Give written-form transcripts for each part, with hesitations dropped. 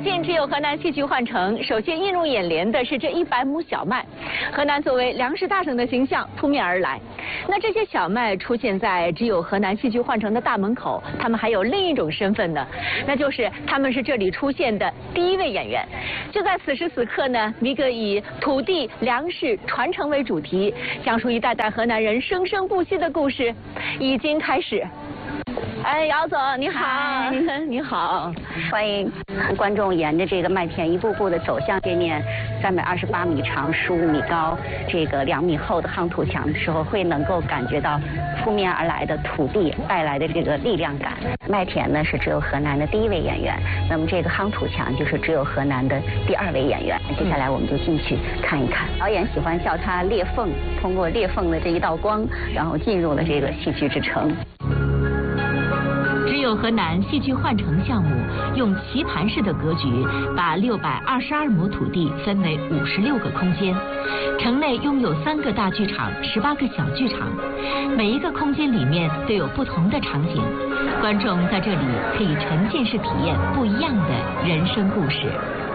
进只有河南戏剧幻城，首先映入眼帘的是这100亩小麦。河南作为粮食大省的形象扑面而来。那这些小麦出现在只有河南戏剧幻城的大门口，他们还有另一种身份呢，那就是他们是这里出现的第一位演员。就在此时此刻呢，一个以土地、粮食传承为主题，讲述一代代河南人生生不息的故事，已经开始。哎，姚总你好，你好， 欢迎观众沿着这个麦田一步步的走向这面328米长、15米高、这个2米厚的夯土墙的时候，会能够感觉到扑面而来的土地带来的这个力量感。麦田呢是只有河南的第一位演员，那么这个夯土墙就是只有河南的第2位演员。接下来我们就进去看一看。导演喜欢叫它裂缝，通过裂缝的这一道光，然后进入了这个戏剧之城。 只有河南戏剧幻城项目用棋盘式的格局，把622亩土地分为56个空间。城内拥有3个大剧场、18个小剧场，每一个空间里面都有不同的场景，观众在这里可以沉浸式体验不一样的人生故事。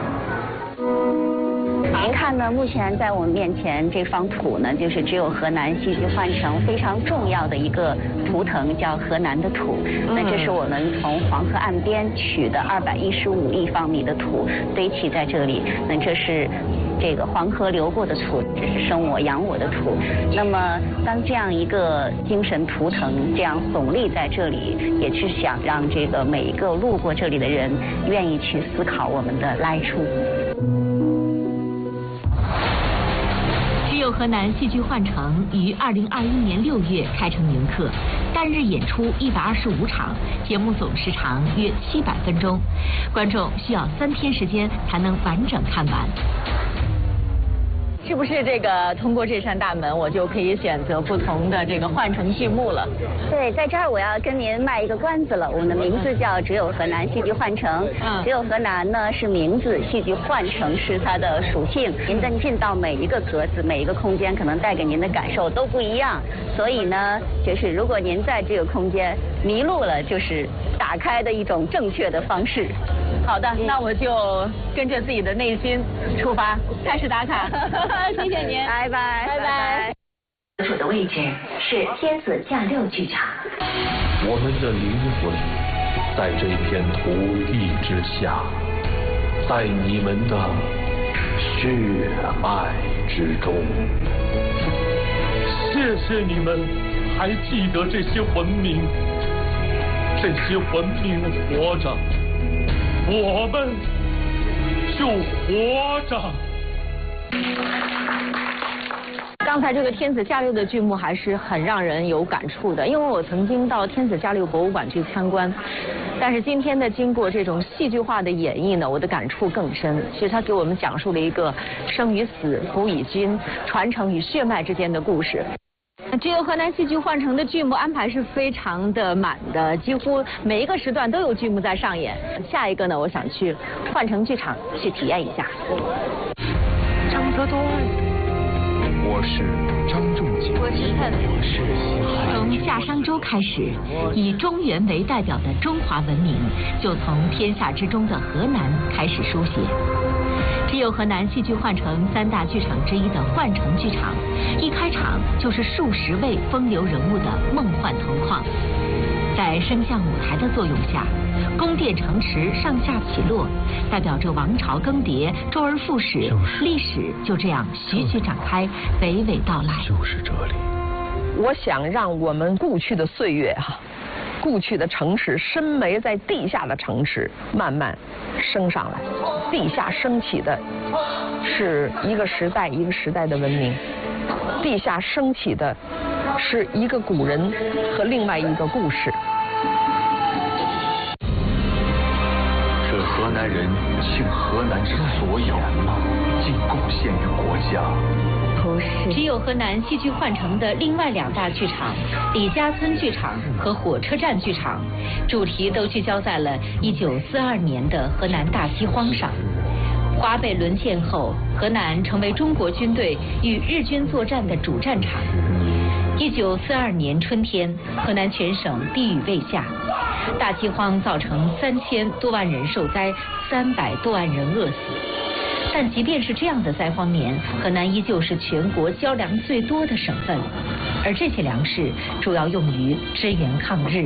您看呢，目前在我们面前这方土呢，就是只有河南戏剧幻城非常重要的一个图腾，叫河南的土。那这是我们从黄河岸边取的215立方米的土堆砌在这里。那这是这个黄河流过的土，这是生我养我的土。那么当这样一个精神图腾这样耸立在这里，也是想让这个每一个路过这里的人愿意去思考我们的来处。 只有河南戏剧幻城于2021年6月开城迎客，单日演出125场，节目总时长约700分钟，观众需要3天时间才能完整看完。是不是这个通过这扇大门，我就可以选择不同的这个幻城剧目了？ 对，在这儿我要跟您卖一个关子了。我们的名字叫只有河南戏剧幻城。只有河南呢是名字，戏剧幻城是它的属性。您进到每一个格子、每一个空间，可能带给您的感受都不一样。所以呢，就是如果您在这个空间迷路了，就是打开的一种正确的方式。 好的，那我就跟着自己的内心出发，开始打卡。谢谢您， 拜拜，拜拜。 所处的位置是天子驾六剧场。 我们的灵魂在这片土地之下，在你们的血脉之中。谢谢你们还记得这些文明，这些文明活着，我们就活着。 刚才这个天子驾六的剧目还是很让人有感触的，因为我曾经到天子驾六博物馆去参观，但是今天呢，经过这种戏剧化的演绎呢，我的感触更深。其实他给我们讲述了一个生与死、古与今、传承与血脉之间的故事。只有河南戏剧幻城的剧目安排是非常的满的，几乎每一个时段都有剧目在上演。下一个呢，我想去幻城剧场去体验一下。 张择端，我是张仲景， 我是蔡伟， 我是从夏商周开始，以中原为代表的中华文明就从天下之中的河南开始书写。只有河南戏剧幻城3大剧场之一的幻城剧场，一开场就是数十位风流人物的梦幻同框。在声像舞台的作用下，宫殿城池上下起落，代表着王朝更迭、周而复始，历史就这样徐徐展开，娓娓道来。 就是这里。 我想让我们故去的岁月故去的城池，深埋在地下的城池慢慢升上来。地下升起的是一个时代一个时代的文明，地下升起的是一个古人和另外一个故事。 这河南人倾河南之所有，尽贡献于国家。 只有河南戏剧幻城的另外2大剧场李家村剧场和火车站剧场，主题都聚焦在了1942年的河南大饥荒上。华北沦陷后，河南成为中国军队与日军作战的主战场。1942年春天，河南全省地雨未下， 大饥荒造成3000多万人受灾，300多万人饿死。但即便是这样的灾荒年，河南依旧是全国交粮最多的省份，而这些粮食主要用于支援抗日。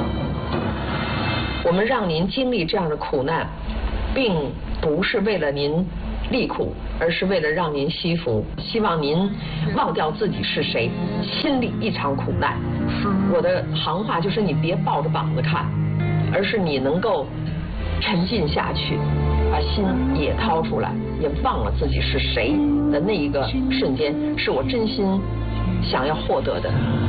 我们让您经历这样的苦难，并不是为了您利苦，而是为了让您惜福，希望您忘掉自己是谁，亲历一场苦难。我的行话就是你别抱着膀子看，而是你能够沉浸下去，把心也掏出来，也忘了自己是谁的那一个瞬间，是我真心想要获得的。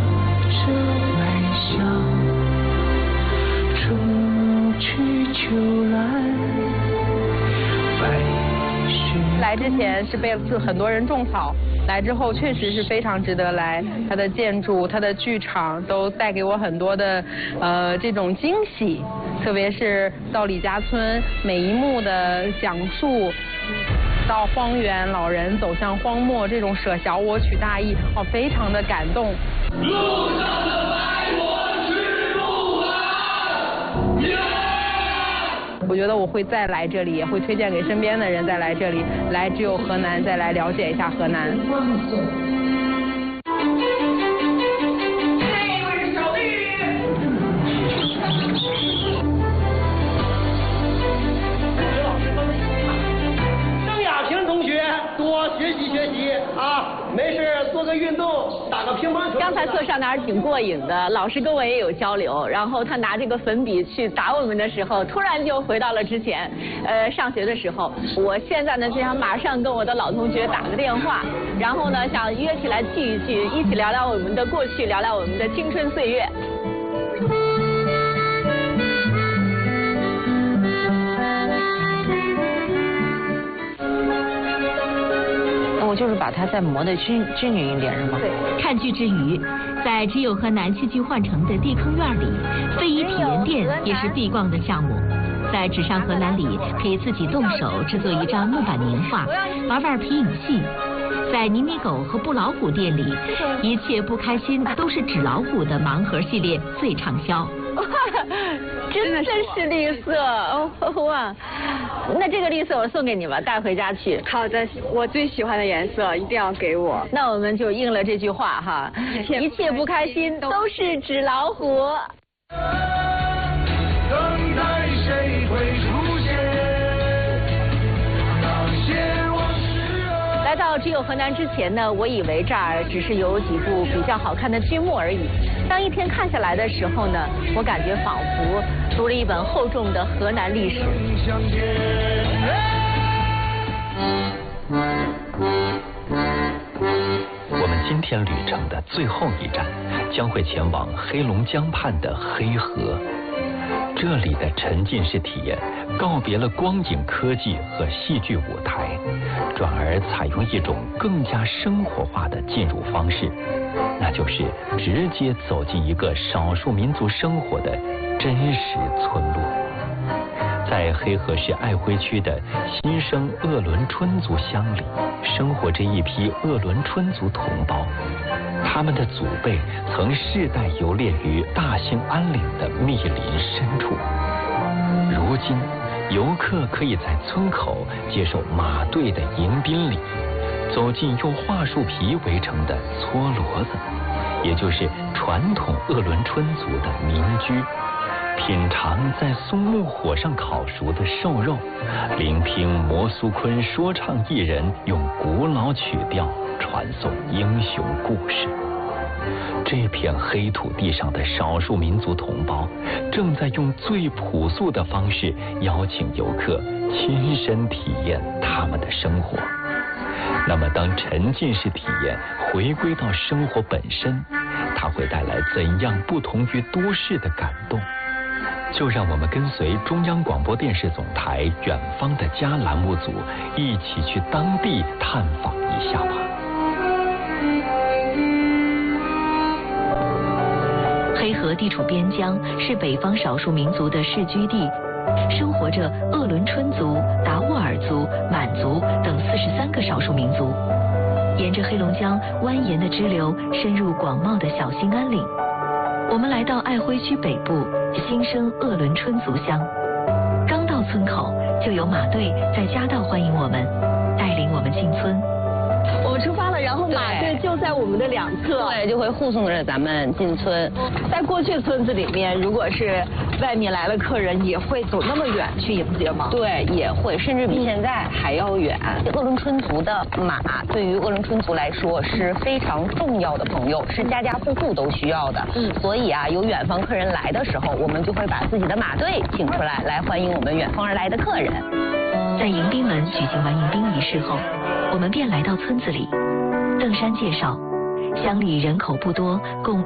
来之前是被很多人种草，来之后确实是非常值得来。它的建筑、它的剧场都带给我很多的这种惊喜，特别是到李家村每一幕的讲述，到荒原老人走向荒漠这种舍小我取大义，非常的感动。路上的白我去不完。我觉得我会再来这里，也会推荐给身边的人再来这里，来只有河南，再来了解一下河南。 郑亚平同学多学习学习啊，没事做个运动，打个乒乓球。 刚才课上的还是挺过瘾的，老师跟我也有交流，然后他拿这个粉笔去打我们的时候，突然就回到了之前，上学的时候。我现在呢就想马上跟我的老同学打个电话，然后呢想约起来聚一聚，一起聊聊我们的过去，聊聊我们的青春岁月。 我就是把它再磨得均匀一点，是吗？ 对。看剧之余，在只有河南戏剧幻城的地坑院里，非遗体验店也是必逛的项目。在纸上河南里，可以自己动手制作一张木板年画，玩玩皮影戏。在泥米狗和布老虎店里，一切不开心都是纸老虎的盲盒系列最畅销。真是绿色哇！那这个绿色我送给你吧，带回家去。 好的，我最喜欢的颜色一定要给我。 那我们就应了这句话哈，一切不开心都是纸老虎。等待谁会出现？来到只有河南之前呢，我以为这儿只是有几部比较好看的剧目而已。当一天看下来的时候呢，我感觉仿佛读了一本厚重的河南历史。 我们今天旅程的最后一站将会前往黑龙江畔的黑河。这里的沉浸式体验告别了光影科技和戏剧舞台，转而采用一种更加生活化的进入方式，那就是直接走进一个少数民族生活的真实村落。在黑河市爱辉区的新生鄂伦春族乡里，生活着一批鄂伦春族同胞，他们的祖辈曾世代游猎于大兴安岭的密林深处。如今，游客可以在村口接受马队的迎宾礼，走进用桦树皮围成的搓骡子，也就是传统鄂伦春族的民居。品尝在松木火上烤熟的瘦肉，聆听摩苏昆说唱艺人用古老曲调传颂英雄故事。这片黑土地上的少数民族同胞正在用最朴素的方式邀请游客亲身体验他们的生活。那么当沉浸式体验回归到生活本身，它会带来怎样不同于都市的感动？就让我们跟随中央广播电视总台远方的家栏目组一起去当地探访一下吧。 黑河地处边疆，是北方少数民族的世居地，生活着鄂伦春族、达斡尔族、满族等43个少数民族。沿着黑龙江蜿蜒的支流，深入广袤的小兴安岭。我我们来到爱辉区北部新生鄂伦春族乡，刚到村口就有马队在夹道欢迎我们，带领我们进村。 我们出发了，然后马队就在我们的两侧， 对，就会护送着咱们进村。 在过去村子里面，如果是外面来了客人，也会走那么远去迎接吗？ 对，也会，甚至比现在还要远。鄂伦春族的马对于鄂伦春族来说是非常重要的朋友，是家家户户都需要的。所以啊，有远方客人来的时候，我们就会把自己的马队请出来欢迎我们远方而来的客人。 在迎宾门举行完迎宾仪式后，我们便来到村子里。邓山介绍，乡里人口不多，共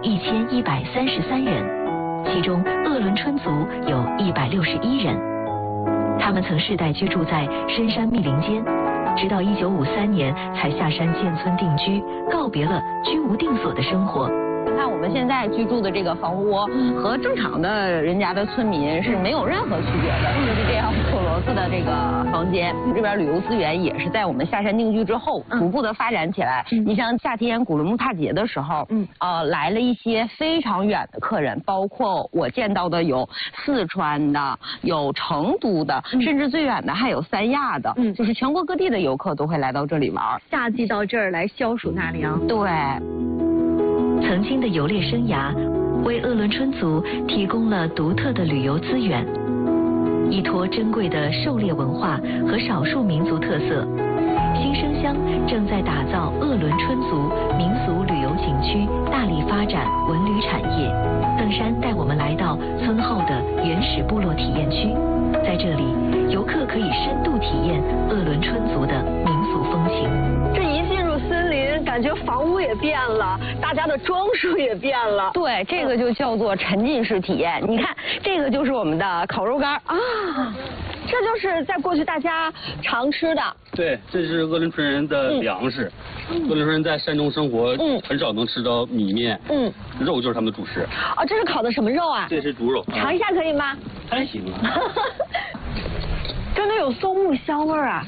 1133人，其中鄂伦春族有161人。他们曾世代居住在深山密林间，直到1953年才下山建村定居，告别了居无定所的生活。 你看我们现在居住的这个房窝和正常的人家的村民是没有任何区别的，就是这样破螺子的这个房间。这边旅游资源也是在我们下山定居之后逐步的发展起来。你像夏天古伦木塔节的时候，来了一些非常远的客人，包括我见到的有四川的，有成都的，甚至最远的还有三亚的，就是全国各地的游客都会来到这里玩。 夏季到这儿来消暑纳凉。 对。 曾经的游猎生涯，为鄂伦春族提供了独特的旅游资源，依托珍贵的狩猎文化和少数民族特色，新生乡正在打造鄂伦春族民俗旅游景区，大力发展文旅产业。邓山带我们来到村后的原始部落体验区，在这里，游客可以深度体验鄂伦春族的民俗风情。 这一进入森林，感觉房屋也变了，大家的装束也变了。 对，这个就叫做沉浸式体验。你看，这个就是我们的烤肉干啊， 这就是在过去大家常吃的。 对，这是鄂伦春人的粮食。鄂伦春人在山中生活，很少能吃到米面。肉就是他们的主食。 哦，这是烤的什么肉啊？ 这是猪肉。 尝一下可以吗？ 还行啊。 真的有松木香味儿啊。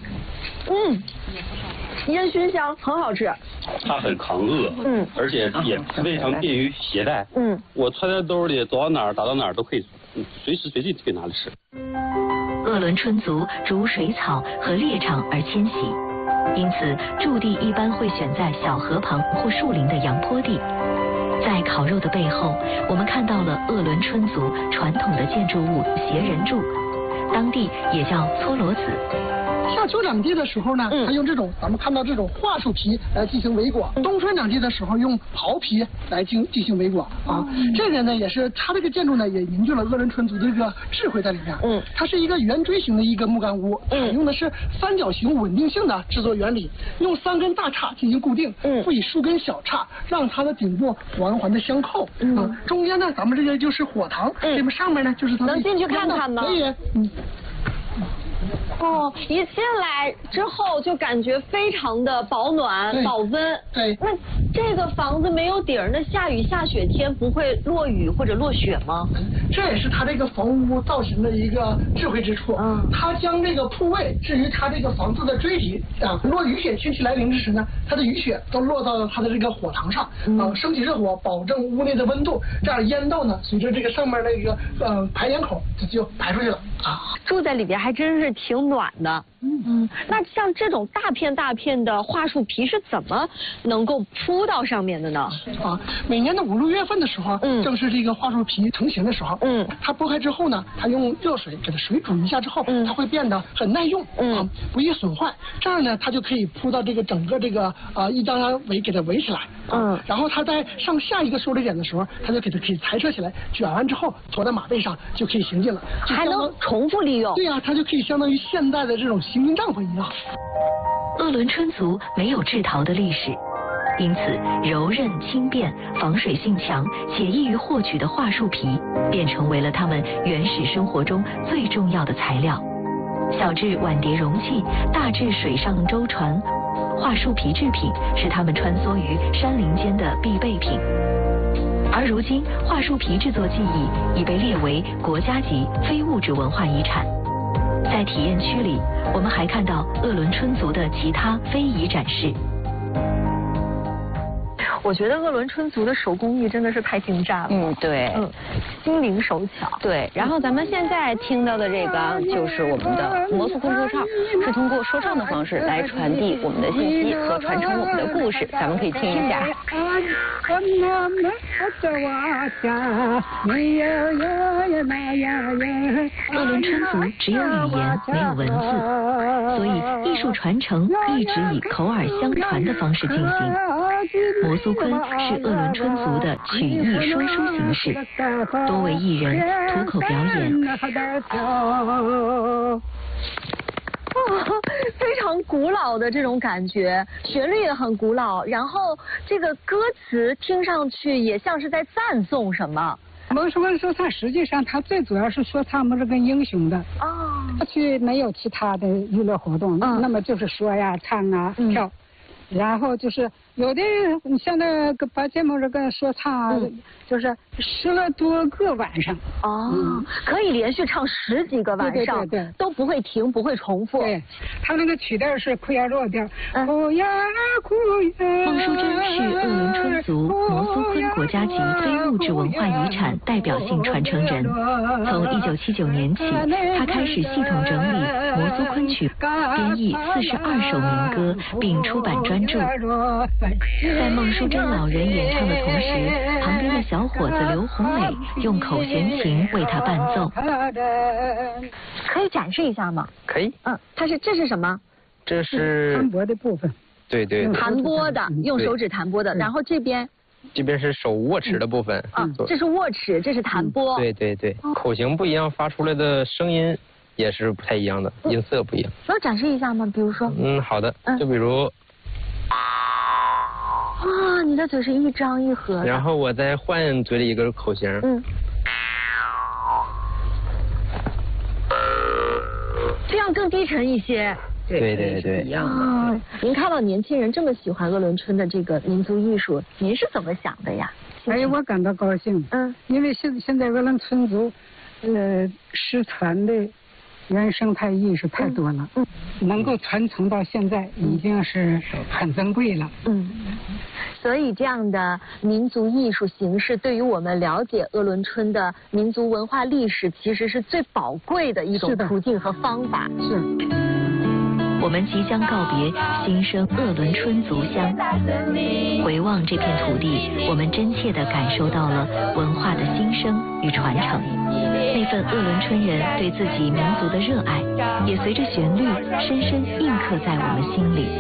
烟熏香，很好吃。 它很抗饿，而且也非常便于携带。我揣在兜里，走到哪儿打到哪儿都可以，随时随地可以拿着吃。 鄂伦春族逐水草和猎场而迁徙，因此驻地一般会选在小河旁或树林的阳坡地。在烤肉的背后，我们看到了鄂伦春族传统的建筑物斜人柱，当地也叫搓罗子。 夏秋长地的时候呢，它用这种咱们看到这种桦树皮来进行围裹；冬春长地的时候用袍皮来进行围裹啊。这个呢也是它这个建筑呢也凝聚了鄂伦春族的这个智慧在里面。它是一个圆锥形的一个木杆屋，采用的是三角形稳定性的制作原理，用3根大叉进行固定，赋予数根小叉，让它的顶部环环的相扣。中间呢咱们这个就是火塘，这边上面呢就是它。 能进去看看吗？ 可以。 哦，一进来之后就感觉非常的保暖、保温。 对。 那这个房子没有顶儿，那下雨下雪天不会落雨或者落雪吗？ 这也是它这个房屋造型的一个智慧之处。它将这个铺位置于它这个房子的锥体啊，落雨雪天气来临之时呢，它的雨雪都落到了它的这个火塘上升起热火，保证屋内的温度，这样烟道呢随着这个上面那个排烟口就排出去了啊。 住在里边还真是挺暖的。那像这种大片大片的桦树皮是怎么能够铺到上面的呢？ 每年的5、6月份的时候，正是这个桦树皮成型的时候。它剥开之后呢，它用热水给它水煮一下之后，它会变得很耐用，不易损坏。这样呢，它就可以铺到这个整个这个一张围给它围起来。然后它在上下一个狩猎点的时候，它就给它可以裁撤起来，卷完之后驮在马背上就可以行进了， 还能重复利用。 对呀，它就可以相当于现在的这种行军帐篷一样。 鄂伦春族没有制陶的历史，因此柔韧轻便、防水性强且易于获取的桦树皮，便成为了他们原始生活中最重要的材料。小至碗碟容器，大至水上舟船，桦树皮制品是他们穿梭于山林间的必备品。而如今，桦树皮制作技艺已被列为国家级非物质文化遗产。在体验区里，我们还看到鄂伦春族的其他非遗展示。 我觉得鄂伦春族的手工艺真的是太精湛了。 对。 心灵手巧。 对。然后咱们现在听到的这个就是我们的摩苏昆说唱，是通过说唱的方式来传递我们的信息和传承我们的故事，咱们可以听一下。 鄂伦春族只有语言没有文字，所以艺术传承一直以口耳相传的方式进行。摩苏昆是鄂伦春族的曲艺说书形式，多为艺人吐口表演。 非常古老的这种感觉，旋律也很古老，然后这个歌词听上去也像是在赞颂什么。 摩苏昆说唱实际上它最主要是说唱我们这个英雄的。过去没有其他的娱乐活动，那么就是说呀、唱啊、跳，然后就是有的人你像那个把节目这个说唱啊，就是10多个晚上。 可以连续唱10几个晚上， 对， 都不会停，不会重复。 对，他那个曲调是库亚弱调。库亚。 孟淑珍是鄂伦春族摩苏昆国家级非物质文化遗产代表性传承人。从1979年起，他开始系统整理摩苏昆曲，编译42首民歌，并出版专著。在孟淑珍老人演唱的同时，旁边的小伙子刘红磊用口弦琴为他伴奏。 可以展示一下吗？ 可以。 这是什么？ 这是弹拨的部分。 对。 弹拨的，用手指弹拨的。然后这边是手握持的部分。 这是握持，这是弹拨。 对，口型不一样，发出来的声音也是不太一样的，音色不一样。 能展示一下吗？比如说。 好的。就比如。 哇，你的嘴是一张一合的。 然后我再换嘴里一个口型。 这样更低沉一些。 对， 一样的。 您看到年轻人这么喜欢鄂伦春的这个民族艺术，您是怎么想的呀？ 我感到高兴。因为现在鄂伦春族，失传的原生态艺术太多了，能够传承到现在已经是很珍贵了。 所以这样的民族艺术形式，对于我们了解鄂伦春的民族文化历史，其实是最宝贵的一种途径和方法。 我们即将告别新生鄂伦春族乡，回望这片土地，我们真切地感受到了文化的新生与传承。那份鄂伦春人对自己民族的热爱，也随着旋律深深印刻在我们心里。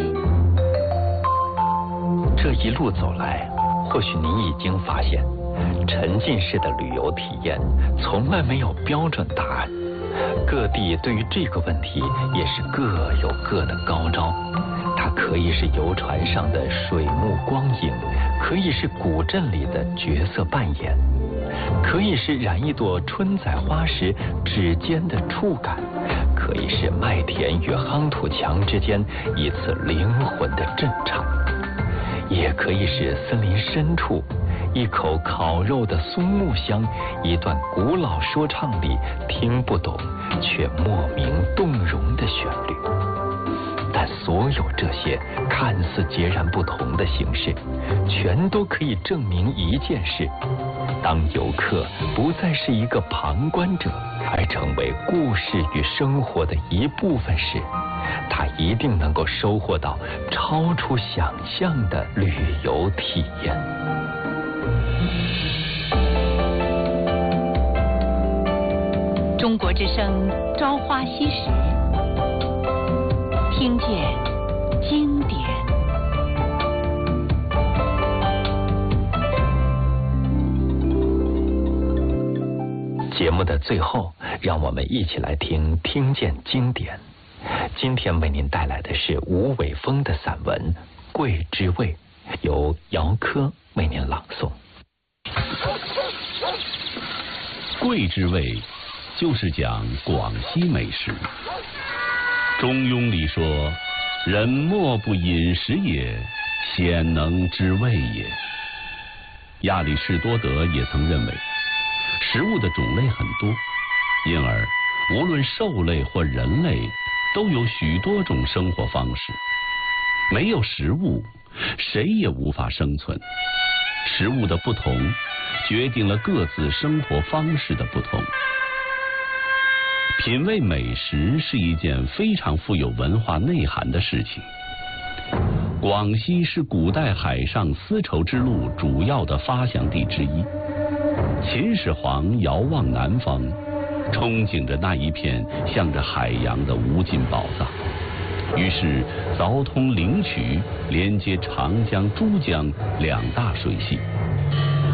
这一路走来，或许您已经发现，沉浸式的旅游体验从来没有标准答案。各地对于这个问题也是各有各的高招，它可以是游船上的水幕光影，可以是古镇里的角色扮演，可以是染一朵春仔花时指尖的触感，可以是麦田与夯土墙之间一次灵魂的震颤，也可以是森林深处一口烤肉的松木香，一段古老说唱里听不懂却莫名动容的旋律。但所有这些看似截然不同的形式，全都可以证明一件事：当游客不再是一个旁观者，而成为故事与生活的一部分时，他一定能够收获到超出想象的旅游体验。 中国之声《朝花夕拾》，听见经典。 节目的最后，让我们一起来听见经典。今天为您带来的是吴伟峰的散文《桂枝味》，由姚科为您朗诵。 桂枝味就是讲广西美食。中庸里说：“人莫不饮食也，鲜能知味也。”亚里士多德也曾认为，食物的种类很多，因而无论兽类或人类都有许多种生活方式。没有食物， 谁也无法生存。食物的不同，决定了各自生活方式的不同。品味美食是一件非常富有文化内涵的事情。广西是古代海上丝绸之路主要的发祥地之一。秦始皇遥望南方，憧憬着那一片向着海洋的无尽宝藏，于是凿通灵渠，连接长江、珠江两大水系。